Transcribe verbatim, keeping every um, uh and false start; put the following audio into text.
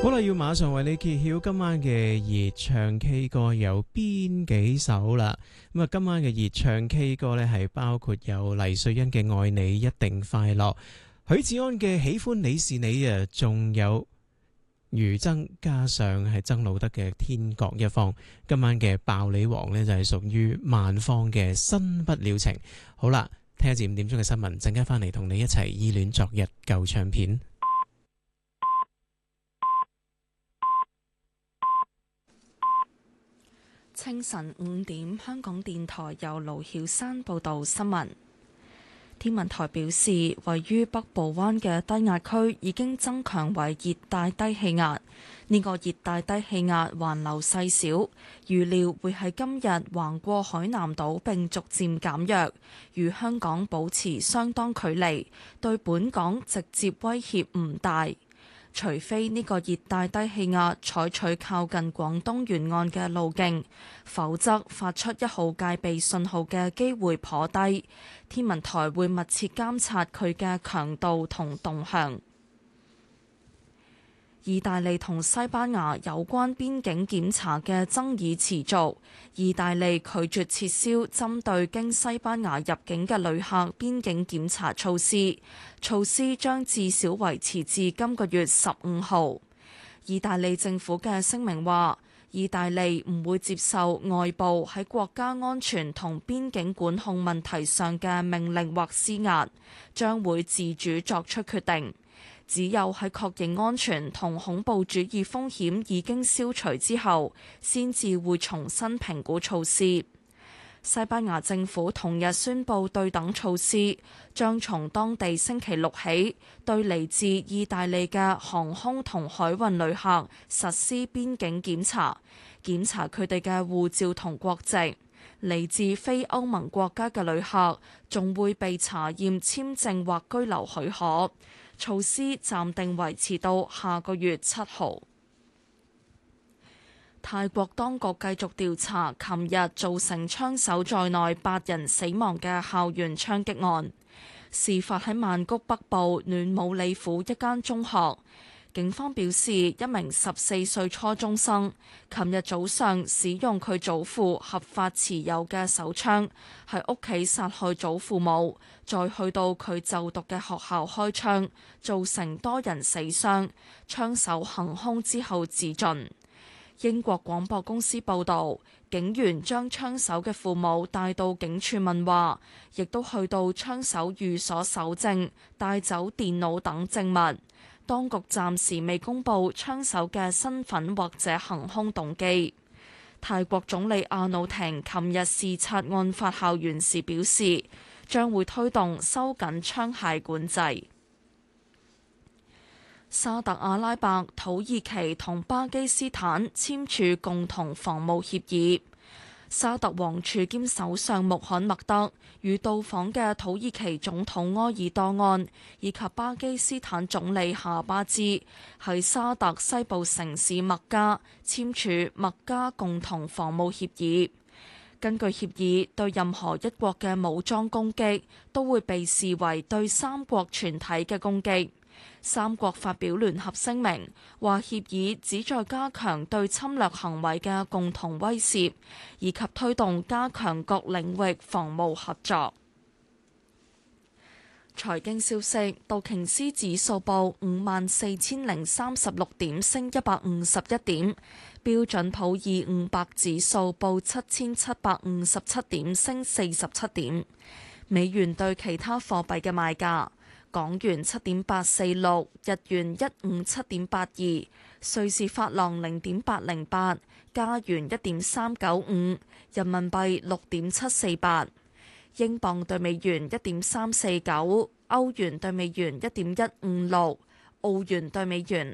好啦，要馬上為你揭曉今晚嘅熱唱 K 歌有邊幾首啦。咁啊，今晚嘅熱唱 K 歌呢，係包括有黎瑞恩嘅《愛你一定快樂》，許志安嘅《喜歡你是你》啊，仲有余爭加上係曾路德嘅《天各一方》。今晚嘅爆你王呢，就係屬於萬芳嘅《新不了情》。好啦，聽一節五點鐘嘅新聞，陣間翻嚟同你一齊依戀昨日舊唱片。 清晨五點，香港電台由盧曉山報道新聞。天文台表示，位於北部灣嘅低壓區已經增強為熱帶低氣壓。呢個熱帶低氣壓環流細小，預料會喺今日橫過海南島並逐漸減弱，與香港保持相當距離，對本港直接威脅唔大。除非呢個熱帶低氣壓採取靠近廣東沿岸嘅路徑，否則發出一號戒備信號嘅機會頗低。天文台會密切監察佢嘅強度同動向。意大利同西班牙有關邊境檢查嘅爭議持續。意大利拒絕撤銷針對經西班牙入境嘅旅客邊境檢查措施，措施將至少維持至今個月十五號。意大利政府嘅聲明話，意大利唔會接受外部喺國家安全同邊境管控問題上嘅命令或施壓，將會自主作出決定。只有喺確認安全同恐怖主義風險已經消除之後，先至會重新評估措施。西班牙政府同日宣布對等措施，將從當地星期六起對嚟自意大利嘅航空同海運旅客實施邊境檢查，檢查佢哋嘅護照同國籍。嚟自非歐盟國家嘅旅客仲會被查驗簽證或居留許可。措施暫定維持到下個月七號。泰國當局繼續調查琴日造成槍手在內八人死亡嘅校園槍擊案，事發喺曼谷北部暖武里府一間中學。警方表示，一名十四歲初中生琴日早上使用佢祖父合法持有嘅手槍喺屋企殺害祖父母，再去到佢就讀嘅學校開槍，造成多人死傷。槍手行兇之後自盡。英國廣播公司報導，警員將槍手嘅父母帶到警署問話，亦都去到槍手寓所搜證，帶走電腦等證物。當局暫時未公布槍手嘅身份或者行兇動機。泰國總理阿努廷琴日視察案發校園時表示，將會推動收緊槍械管制。沙特阿拉伯、土耳其同巴基斯坦簽署共同防務協議。沙特王儲兼首相穆罕默德與到訪嘅土耳其總統埃爾多安以及巴基斯坦總理夏巴茲喺沙特西部城市麥加簽署麥加共同防務協議。根據協議，對任何一國嘅武裝攻擊都會被視為對三國全體嘅攻擊。三國發表聯合聲明，話協議旨在加強對侵略行為嘅共同威懾，以及推動加強各領域防務合作。財經消息，道瓊斯指數報五萬四千零三十六點，升一百五十一點；標準普爾五百指數報七千七百五十七點，升四十七點。美元對其他貨幣嘅賣價。港元七點八四六，日元一五七點八二，瑞士法郎零點八零八，加元一點三九五，人民幣六點七四八，英鎊對美元一點三四九，歐元對美元一點一五六，澳元對美元